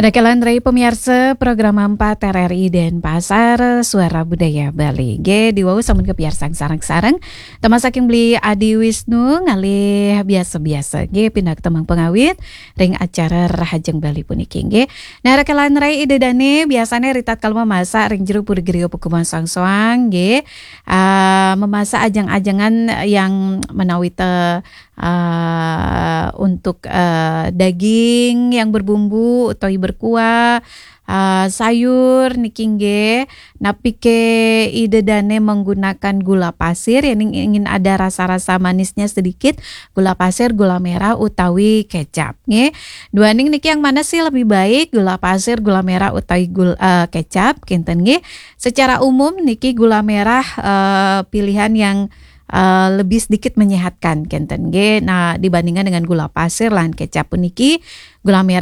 Rekelan Rai pemirsa program 4 RRI Denpasar Suara Budaya Bali G diwau samun ke piarsang sarang-sarang tema saking beli Adi Wisnu ngalih biasa-biasa G pindah ke temang pengawit ring acara Rahajeng Bali puniki G. Nah rekelan Rai ide dane biasanya ritat kalau memasak ring jeruk purgerio pukuman soang-soang G memasak ajang-ajangan yang menawita untuk daging yang berbumbu atau berkuah, sayur nikingge napike ide dane menggunakan gula pasir yang ingin ada rasa-rasa manisnya sedikit, gula pasir, gula merah utawi kecap nge. Dua ning niki yang mana sih lebih baik, gula pasir, gula merah utawi kecap kinten nge. Secara umum niki gula merah pilihan yang lebih sedikit menyehatkan kenten G. Nah dibandingkan dengan gula pasir lan kecap puniki gula merah